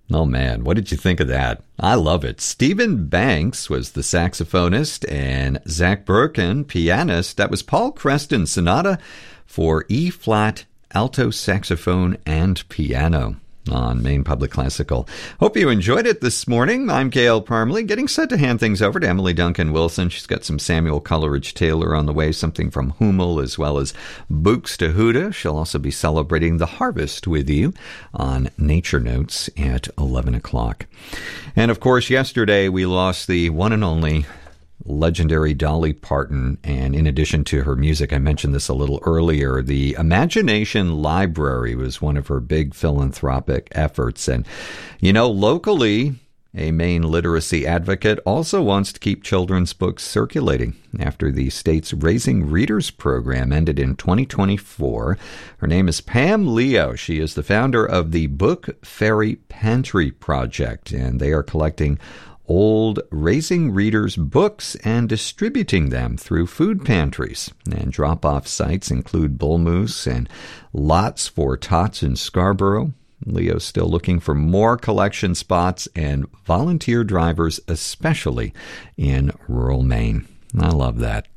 Oh, man, what did you think of that? I love it. Stephen Banks was the saxophonist and Zach Birkin, pianist. That was Paul Creston Sonata for E-flat, alto saxophone, and piano on Maine Public Classical. Hope you enjoyed it this morning. I'm Gail Parmley, getting set to hand things over to Emily Duncan Wilson. She's got some Samuel Coleridge Taylor on the way, something from Hummel, as well as Buxtehude. She'll also be celebrating the harvest with you on Nature Notes at 11 o'clock. And of course, yesterday we lost the one and only legendary Dolly Parton, and in addition to her music, I mentioned this a little earlier, the Imagination Library was one of her big philanthropic efforts. And, you know, locally, a Maine literacy advocate also wants to keep children's books circulating after the state's Raising Readers program ended in 2024. Her name is Pam Leo. She is the founder of the Book Fairy Pantry Project, and they are collecting old Raising Readers books and distributing them through food pantries. And drop-off sites include Bull Moose and Lots for Tots in Scarborough. Leo's still looking for more collection spots and volunteer drivers, especially in rural Maine. I love that.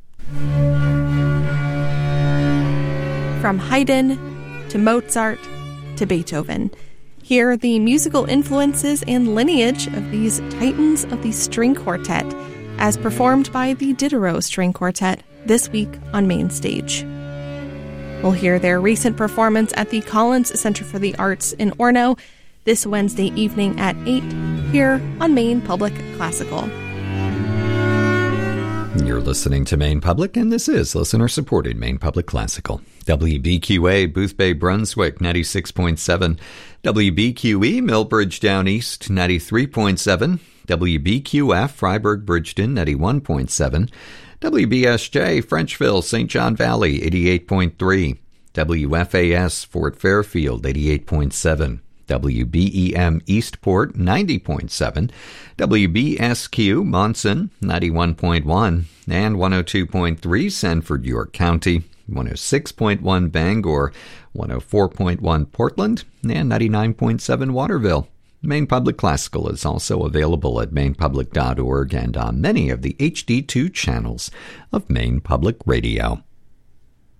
From Haydn to Mozart to Beethoven, hear the musical influences and lineage of these titans of the string quartet as performed by the Diderot String Quartet this week on Main Stage. We'll hear their recent performance at the Collins Center for the Arts in Orono this Wednesday evening at 8 here on Maine Public Classical. You're listening to Maine Public, and this is listener-supported Maine Public Classical. WBQA, Boothbay, Brunswick, 96.7. WBQE, Millbridge Down East, 93.7. WBQF, Freiburg, Bridgeton, 91.7. WBSJ, Frenchville, St. John Valley, 88.3. WFAS, Fort Fairfield, 88.7. WBEM Eastport, 90.7, WBSQ Monson, 91.1, and 102.3 Sanford, York County, 106.1 Bangor, 104.1 Portland, and 99.7 Waterville. Maine Public Classical is also available at mainepublic.org and on many of the HD2 channels of Maine Public Radio.